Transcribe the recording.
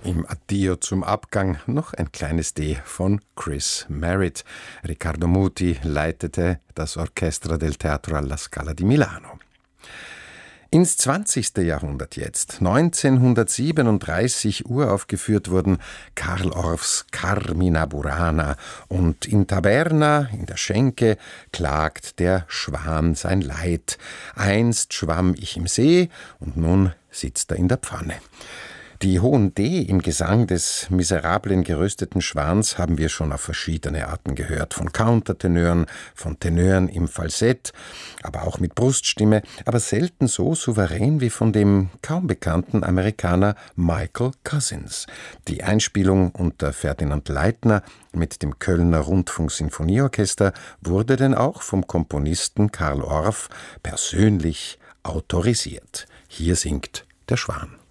Im Addio zum Abgang noch ein kleines D von Chris Merritt. Riccardo Muti leitete das Orchestra del Teatro alla Scala di Milano. Ins 20. Jahrhundert jetzt. 1937 uraufgeführt wurden Carl Orffs Carmina Burana und in Taberna, in der Schenke, klagt der Schwan sein Leid. Einst schwamm ich im See und nun sitzt er in der Pfanne. Die hohen D im Gesang des miserablen gerösteten Schwans haben wir schon auf verschiedene Arten gehört. Von Countertenören, von Tenören im Falsett, aber auch mit Bruststimme, aber selten so souverän wie von dem kaum bekannten Amerikaner Michael Cousins. Die Einspielung unter Ferdinand Leitner mit dem Kölner Rundfunk-Sinfonieorchester wurde denn auch vom Komponisten Carl Orff persönlich autorisiert. Hier singt der Schwan.